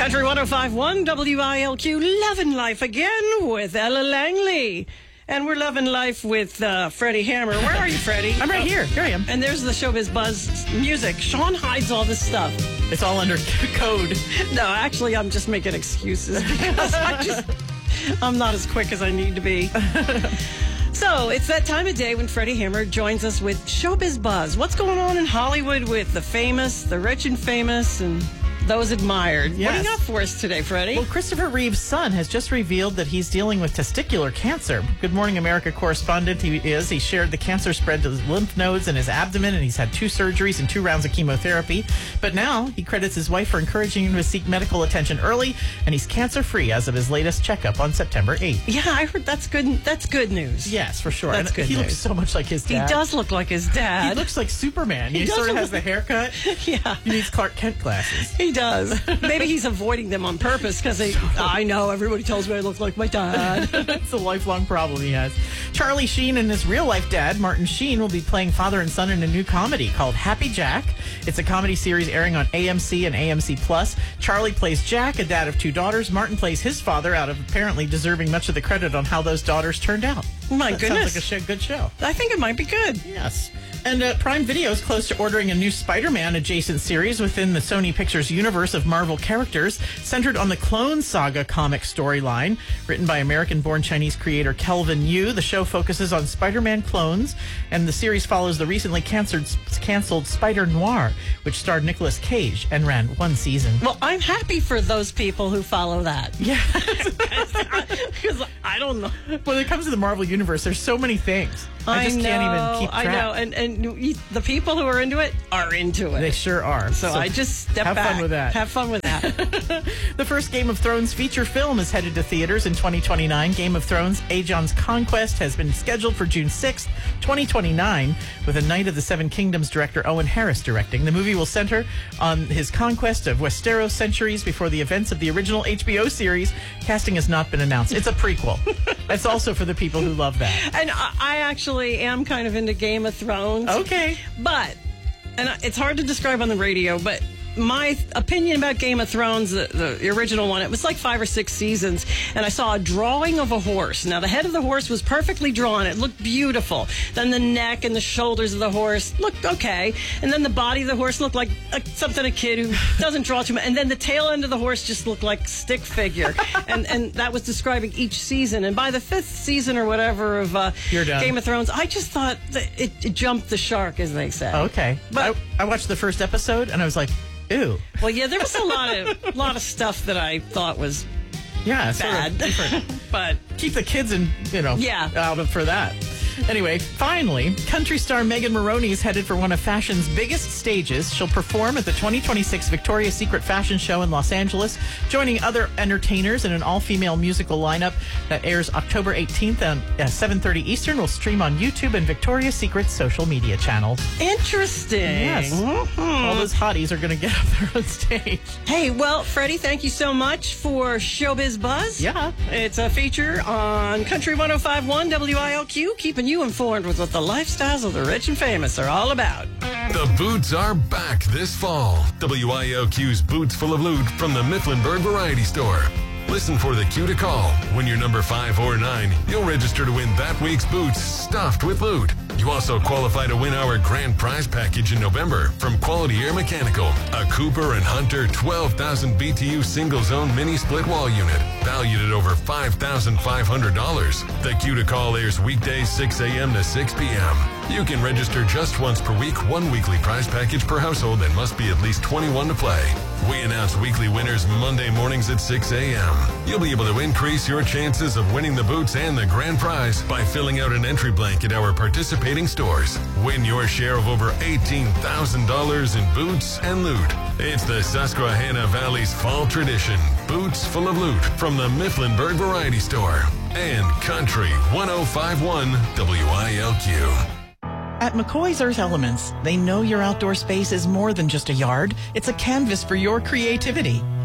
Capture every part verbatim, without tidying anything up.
Country one oh five point one W I L Q, loving life again with Ella Langley. And we're loving life with uh, Freddie Hammer. Where are you, Freddie? I'm right here. Here I am. And there's the Showbiz Buzz music. Sean hides all this stuff. It's all under code. No, actually, I'm just making excuses because I just, I'm not as quick as I need to be. So it's that time of day when Freddie Hammer joins us with Showbiz Buzz. What's going on in Hollywood with the famous, the rich and famous, and those admired? Yes. What do you got for us today, Freddie? Well, Christopher Reeve's son has just revealed that he's dealing with testicular cancer. Good Morning America correspondent he is. He shared the cancer spread to his lymph nodes and his abdomen, and he's had two surgeries and two rounds of chemotherapy. But now he credits his wife for encouraging him to seek medical attention early, and he's cancer-free as of his latest checkup on September eighth. Yeah, I heard that's good. That's good news. Yes, for sure. That's and good He news. looks so much like his dad. He does look like his dad. He looks like Superman. He, He sort of does has the haircut. Yeah. He needs Clark Kent glasses. He does. Maybe he's avoiding them on purpose because I know everybody tells me I look like my dad. That's a lifelong problem he has. Charlie Sheen and his real-life dad, Martin Sheen, will be playing father and son in a new comedy called Happy Jack. It's a comedy series airing on A M C and A M C Plus. Charlie plays Jack, a dad of two daughters. Martin plays his father, out of apparently deserving much of the credit on how those daughters turned out. My that goodness. Sounds like a show, good show. I think it might be good. Yes. And uh, Prime Video is close to ordering a new Spider-Man adjacent series within the Sony Pictures universe of Marvel characters, centered on the Clone Saga comic storyline. Written by American-born Chinese creator Kelvin Yu, the show focuses on Spider-Man clones, and the series follows the recently canceled, canceled Spider-Noir, which starred Nicolas Cage and ran one season. Well, I'm happy for those people who follow that. Yeah. Because I don't know. When it comes to the Marvel universe, there's so many things. I just know, can't even keep track. I know, and and you, the people who are into it are into it. They sure are. So, so I just step have back. Have fun with that. Have fun with that. The first Game of Thrones feature film is headed to theaters in twenty twenty-nine. Game of Thrones, Aegon's Conquest, has been scheduled for June sixth, twenty twenty-nine, with a Knight of the Seven Kingdoms director Owen Harris directing. The movie will center on his conquest of Westeros centuries before the events of the original H B O series. Casting has not been announced. It's a prequel. That's also for the people who love that. And I, I actually am kind of into Game of Thrones. Okay. But, and it's hard to describe on the radio, but my opinion about Game of Thrones, the, the original one, it was like five or six seasons, and I saw a drawing of a horse. Now, the head of the horse was perfectly drawn. It looked beautiful. Then the neck and the shoulders of the horse looked okay. And then the body of the horse looked like a, something a kid who doesn't draw too much. And then the tail end of the horse just looked like stick figure. and and that was describing each season. And by the fifth season or whatever of uh, You're done. Game of Thrones, I just thought that it, it jumped the shark, as they say. Okay. But I, I watched the first episode, and I was like, ew. Well, yeah, there was a lot of lot of stuff that I thought was Yeah, sort bad, of different. but Keep the kids in, you know, Yeah. out of for that. Anyway, finally, country star Megan Maroney is headed for one of fashion's biggest stages. She'll perform at the twenty twenty-six Victoria's Secret Fashion Show in Los Angeles, joining other entertainers in an all-female musical lineup that airs October eighteenth at uh, seven thirty Eastern. Will stream on YouTube and Victoria's Secret's social media channels. interesting. Yes. Mhm. All those hotties are going to get up there on stage. Hey, well, Freddie, thank you so much for Showbiz Buzz. Yeah. It's a feature on Country one oh five point one W I L Q, keeping you informed with what the lifestyles of the rich and famous are all about. The Boots are back this fall. W I L Q's Boots Full of Loot from the Mifflinburg Variety Store. Listen for the cue to call. When you're number five or nine, you'll register to win that week's boots stuffed with loot. You also qualify to win our grand prize package in November from Quality Air Mechanical, a Cooper and Hunter twelve thousand B T U single-zone mini split wall unit, valued at over five thousand five hundred dollars. The cue to call airs weekdays six a.m. to six p.m. You can register just once per week, one weekly prize package per household, and must be at least twenty-one to play. We announce weekly winners Monday mornings at six a.m. You'll be able to increase your chances of winning the boots and the grand prize by filling out an entry blank at our participating stores. Win your share of over eighteen thousand dollars in boots and loot. It's the Susquehanna Valley's fall tradition. Boots Full of Loot from the Mifflinburg Variety Store and Country one oh five point one W I L Q. At McCoy's Earth Elements, they know your outdoor space is more than just a yard. It's a canvas for your creativity.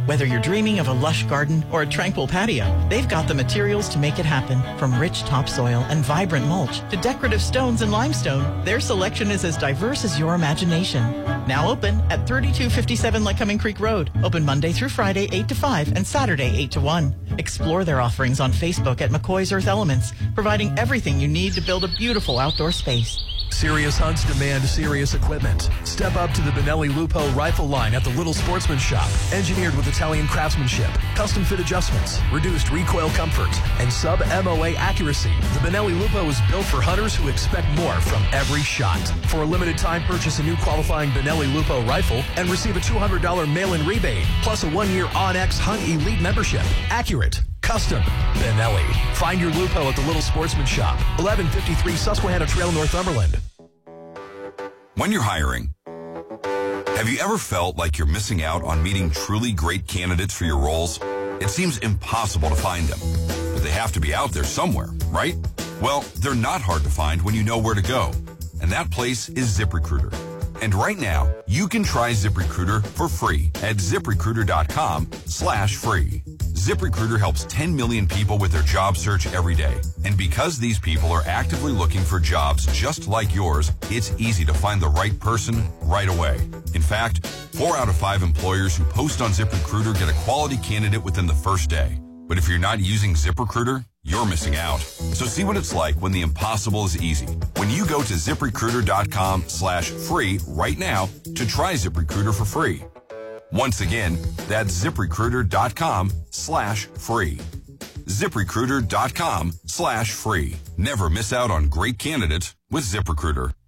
Whether you're dreaming of a lush garden or a tranquil patio, they've got the materials to make it happen. From rich topsoil and vibrant mulch to decorative stones and limestone, their selection is as diverse as your imagination. Now open at thirty-two fifty-seven Lycoming Creek Road. Open Monday through Friday, eight to five, and Saturday, eight to one. Explore their offerings on Facebook at McCoy's Earth Elements, providing everything you need to build a beautiful outdoor space. Serious hunts demand serious equipment. Step up to the Benelli Lupo rifle line at the Little Sportsman Shop. Engineered with Italian craftsmanship, custom fit adjustments, reduced recoil comfort, and sub-M O A accuracy. The Benelli Lupo is built for hunters who expect more from every shot. For a limited time, purchase a new qualifying Benelli Lupo rifle and receive a two hundred dollars mail-in rebate, plus a one-year OnX Hunt Elite membership. Accurate. Custom. Benelli. Find your Lupo at the Little Sportsman Shop. eleven fifty-three Susquehanna Trail, Northumberland. When you're hiring, have you ever felt like you're missing out on meeting truly great candidates for your roles? It seems impossible to find them, but they have to be out there somewhere, right? Well, they're not hard to find when you know where to go, and that place is ZipRecruiter. And right now, you can try ZipRecruiter for free at ZipRecruiter.com slash free. ZipRecruiter helps ten million people with their job search every day. And because these people are actively looking for jobs just like yours, it's easy to find the right person right away. In fact, four out of five employers who post on ZipRecruiter get a quality candidate within the first day. But if you're not using ZipRecruiter, you're missing out. So see what it's like when the impossible is easy. When you go to ZipRecruiter.com slash free right now to try ZipRecruiter for free. Once again, that's ZipRecruiter.com slash free. ZipRecruiter.com slash free. Never miss out on great candidates with ZipRecruiter.